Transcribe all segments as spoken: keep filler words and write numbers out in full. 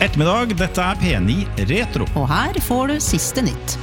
ettermiddag, dette er P ni Retro. Og her får du siste nytt.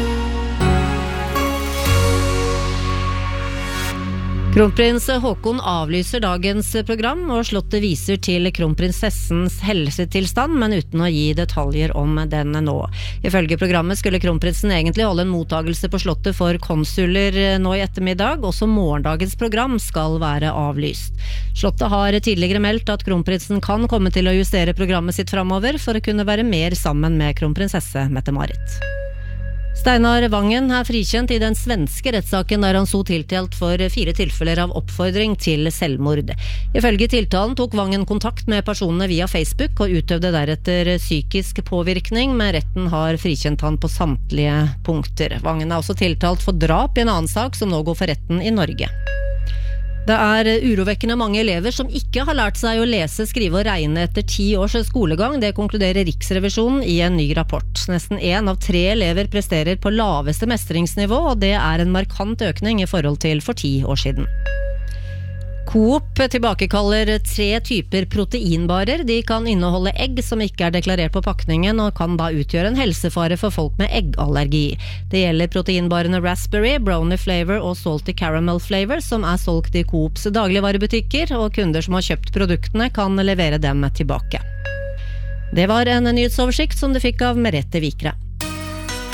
Kronprins Håkon avlyser dagens program, og slottet viser til kronprinsessens helsetilstand, men uten å gi detaljer om den nå. Ifølge programmet skulle kronprinsen egentlig holde en mottagelse på slottet for konsuler nå i ettermiddag. Også morgendagens program skal være avlyst. Slottet har tidligere meldt at kronprinsen kan komme til å justere programmet sitt fremover for å kunne være mer sammen med kronprinsesse Mette-Marit. Steinar Vangen er frikjent i den svenske rettssaken der han så tiltalt for fire tilfeller av oppfordring til selvmord. Ifølge tiltalen tok Vangen kontakt med personene via Facebook og utøvde deretter psykisk påvirkning, men retten har frikjent han på samtlige punkter. Vangen er også tiltalt for drap i en annen sak som nå går for retten i Norge. Det er urovekkende mange elever som ikke har lært seg å lese, skrive og regne etter ti års skolegang. Det konkluderer Riksrevisjonen i en ny rapport. Nesten en av tre elever presterer på laveste mestringsnivå, og det er en markant økning i forhold til for ti år siden. Coop tilbakekaller tre typer proteinbarer. De kan inneholde egg som ikke er deklarert på pakningen, og kan da utgjøre en helsefare for folk med eggallergi. Det gjelder proteinbarene Raspberry, Brownie Flavor og Salty Caramel Flavor, som er solgt i Coops dagligvarebutikker, og kunder som har kjøpt produktene kan levere dem tilbake. Det var en nyhetsoversikt som du fikk av Merete Vikre.